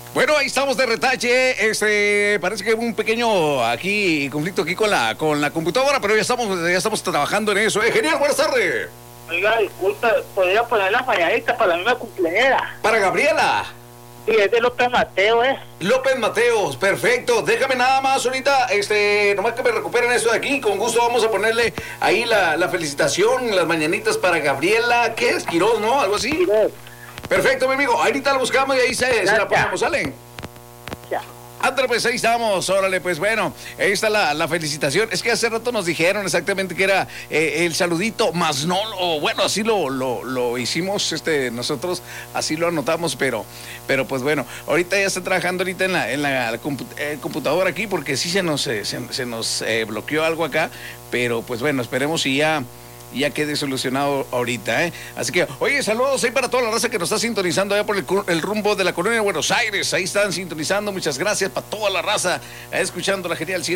Bueno, ahí estamos de retache. Parece que hubo un pequeño conflicto aquí con la computadora, pero ya estamos trabajando en eso. Genial, buenas tardes. Oiga, disculpa, ¿podría poner la falladita para la misma cumpleañera? Para Gabriela. Sí, es de López Mateo, López Mateos, perfecto. Déjame nada más ahorita, nomás que me recuperen eso de aquí. Con gusto vamos a ponerle ahí la felicitación, las mañanitas para Gabriela. ¿Qué es? Quiroz, ¿no? Algo así. Sí. Perfecto, mi amigo. Ahorita la buscamos y ahí se la ponemos, ¿sale? Ya. Ándale, pues ahí estamos, órale, pues bueno, ahí está la felicitación. Es que hace rato nos dijeron exactamente que era el saludito, más no, bueno, así lo hicimos nosotros, así lo anotamos, pero pues bueno, ahorita ya está trabajando ahorita en la computadora aquí, porque sí se nos bloqueó algo acá, pero pues bueno, esperemos y ya quede solucionado ahorita, ¿eh? Así que, oye, saludos ahí para toda la raza que nos está sintonizando allá por el rumbo de la colonia de Buenos Aires. Ahí están sintonizando, muchas gracias para toda la raza, escuchando la Genial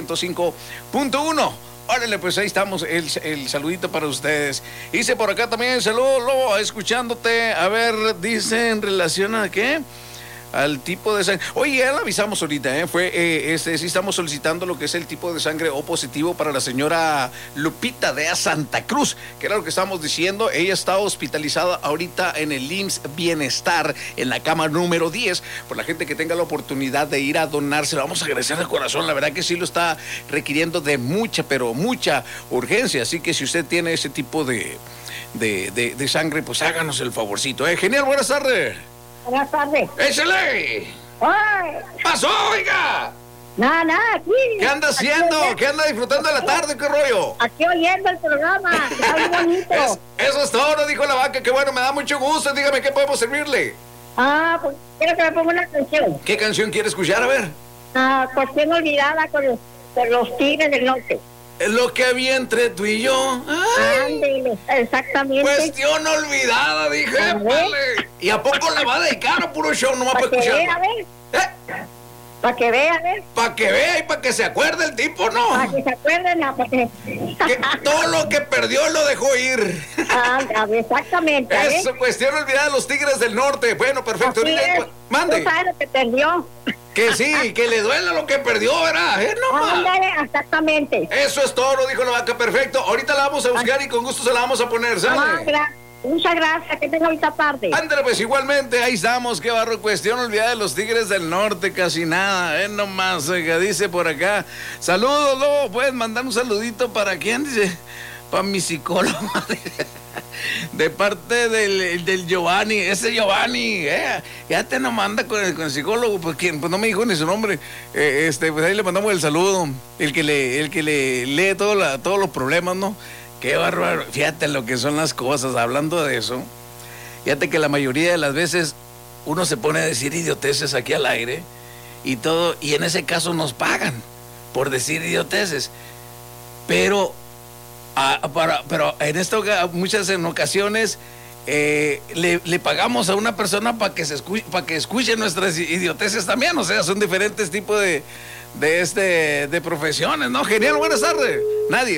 105.1. Órale, pues ahí estamos, el saludito para ustedes. Hice por acá también, saludos, Lobo, escuchándote. A ver, dice en relación a qué, al tipo de sangre. Oye, ya lo avisamos ahorita, sí estamos solicitando lo que es el tipo de sangre O positivo para la señora Lupita de Santa Cruz, que era lo que estábamos diciendo. Ella está hospitalizada ahorita en el IMSS Bienestar, en la cama número 10. Por la gente que tenga la oportunidad de ir a donar, se lo vamos a agradecer de corazón. La verdad que sí lo está requiriendo de mucha, pero mucha urgencia. Así que si usted tiene ese tipo de sangre, pues háganos el favorcito. Genial, buenas tardes. Buenas tardes. ¡Échale! ¡Ay! ¡Pasó, oiga! Nada, aquí. ¿Qué anda haciendo? ¿Qué anda disfrutando de la tarde? ¿Qué rollo? Aquí oyendo el programa. Está muy bonito. Eso es todo, dijo la vaca. Qué bueno, me da mucho gusto. Dígame, ¿qué podemos servirle? Pues quiero que me ponga una canción. ¿Qué canción quiere escuchar? A ver. Cuestión olvidada con los Tigres del Norte. Lo que había entre tú y yo. Ándele, exactamente. Cuestión olvidada, dije. Vale. ¿Y a poco la va a dedicar o puro show nomás para escuchar? Para que vea, a ver. Para que vea y para que se acuerde el tipo, ¿no? Para que se acuerden, que todo lo que perdió lo dejó ir. Exactamente. Eso, cuestión olvidada de los Tigres del Norte. Bueno, perfecto. Mande. No sabe lo que perdió. Que sí, que le duela lo que perdió, ¿verdad? Ándale, exactamente. Eso es todo, dijo la vaca, perfecto. Ahorita la vamos a buscar y con gusto se la vamos a poner, ¿sale? Muchas gracias, que tenga ahorita tarde. Ándale, pues igualmente, ahí estamos, qué barro, cuestión olvidada de los Tigres del Norte, casi nada, nomás, oiga, dice por acá. Saludos, Lobo, puedes mandar un saludito para quién, dice, para mi psicólogo, de parte del Giovanni, ese Giovanni, ya te nos manda con el psicólogo, pues no me dijo ni su nombre, pues ahí le mandamos el saludo, el que le lee todos los problemas, ¿no? Qué bárbaro, fíjate lo que son las cosas, hablando de eso, fíjate que la mayoría de las veces uno se pone a decir idioteces aquí al aire y todo, y en ese caso nos pagan por decir idioteces, pero muchas en ocasiones le pagamos a una persona para que escuche nuestras idioteces también, o sea, son diferentes tipos de profesiones, ¿no? Genial, buenas tardes. Nadie,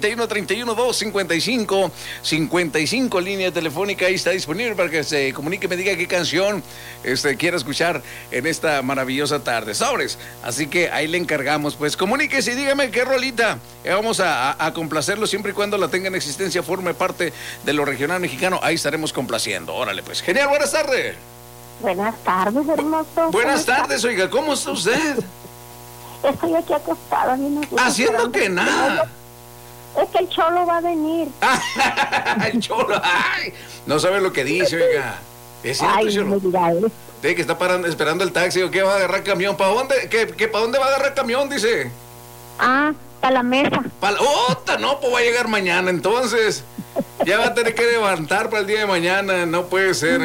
631-255-55, línea telefónica, ahí está disponible para que se comunique y me diga qué canción quiere escuchar en esta maravillosa tarde. Sobres, así que ahí le encargamos, pues comuníquese y dígame qué rolita. Vamos a complacerlo siempre y cuando la tenga en existencia, forme parte de lo regional mexicano, ahí estaremos complaciendo. Órale, pues. Genial, buenas tardes. Buenas tardes, hermoso. Buenas tardes, oiga, ¿cómo está usted? Estoy aquí acostada. Haciendo que nada. Es que el Cholo va a venir. El Cholo, ay. No sabe lo que dice, oiga. Es cierto, Cholo. Tiene que está esperando el taxi o qué va a agarrar camión. ¿Para dónde? ¿Para dónde va a agarrar camión? Dice. Para la mesa. No, pues va a llegar mañana, entonces. Ya va a tener que levantar para el día de mañana. No puede ser.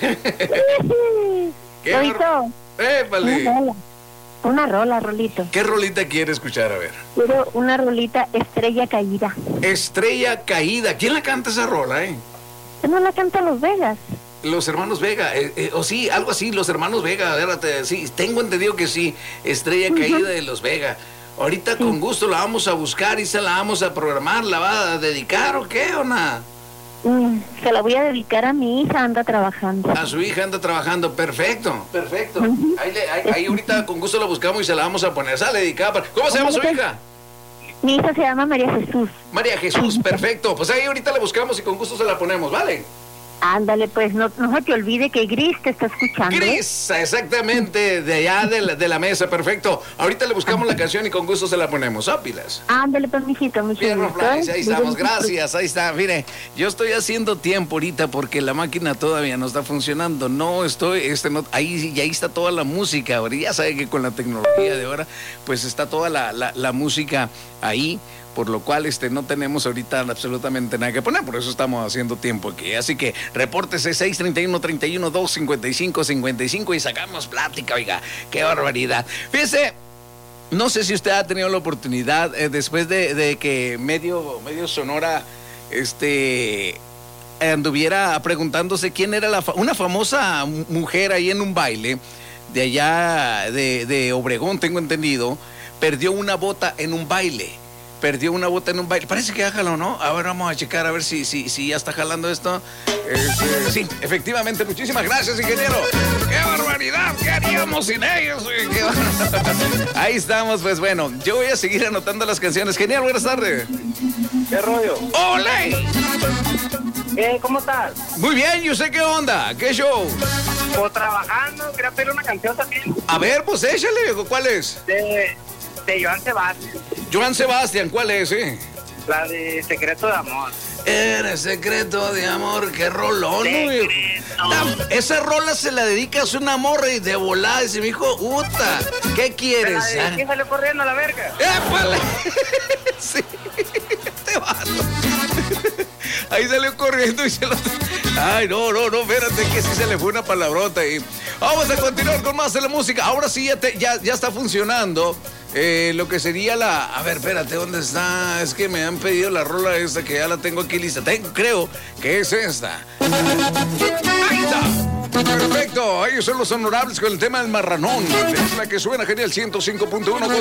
¿Qué? Vale. Una rola, Rolito. ¿Qué rolita quiere escuchar? A ver. Quiero una rolita, Estrella Caída. Estrella Caída. ¿Quién la canta esa rola, No la canta Los Vegas. Los hermanos Vega, o sí, algo así, los hermanos Vega, sí, tengo entendido que sí, Estrella Caída de Los Vega. Ahorita con gusto la vamos a buscar y se la vamos a programar, ¿la va a dedicar o qué o nada? Se la voy a dedicar a mi hija, anda trabajando. A su hija anda trabajando, perfecto, perfecto. Ahí ahorita con gusto la buscamos y se la vamos a poner. Sale dedicada para... ¿Cómo se llama su hija? Mi hija se llama María Jesús. María Jesús, perfecto. Pues ahí ahorita la buscamos y con gusto se la ponemos, ¿vale? Ándale, pues no se te olvide que Gris te está escuchando. Gris, exactamente, de allá de la mesa, perfecto. Ahorita le buscamos la canción y con gusto se la ponemos. Ápilas. Ándale, pues, mijito, mucho Fierro gusto. Flies, ahí estamos, gracias, ahí está. Mire, yo estoy haciendo tiempo ahorita porque la máquina todavía no está funcionando. No estoy, ahí está toda la música. Ahora ya sabe que con la tecnología de ahora, pues está toda la música ahí. Por lo cual no tenemos ahorita absolutamente nada que poner, por eso estamos haciendo tiempo aquí. Así que repórtese 631-31-255-55 y sacamos plática, oiga, qué barbaridad. Fíjese, no sé si usted ha tenido la oportunidad, después de que medio Sonora anduviera preguntándose quién era una famosa mujer ahí en un baile de allá de Obregón, tengo entendido, perdió una bota en un baile. Parece que ya jaló, ¿no? A ver, vamos a checar a ver si ya está jalando esto. Sí, efectivamente. Muchísimas gracias, ingeniero. ¡Qué barbaridad! ¿Qué haríamos sin ellos? Ahí estamos, pues bueno. Yo voy a seguir anotando las canciones. Genial, buenas tardes. ¿Qué rollo? ¡Ole! ¿Cómo estás? Muy bien, ¿y usted qué onda? ¿Qué show? Pues trabajando, quería pedir una canción también. A ver, pues échale, viejo. ¿Cuál es? De Joan Sebastián. Joan Sebastián, ¿cuál es, La de Secreto de Amor. Eres secreto de amor, qué rolón, güey. Esa rola se la dedica a una morra y de volada dice, mi hijo, puta, ¿qué quieres? ¿Quién salió corriendo a la verga? ¡Épale! Sí, te vato. Ahí salió corriendo y se lo... Ay, no, espérate que sí se le fue una palabrota ahí. Vamos a continuar con más de la música. Ahora sí ya está funcionando lo que sería la... A ver, espérate, ¿dónde está? Es que me han pedido la rola esta que ya la tengo aquí lista. Creo que es esta. Ahí está. Perfecto, ahí son los honorables con el tema del marranón. Es la que suena genial 105.1 con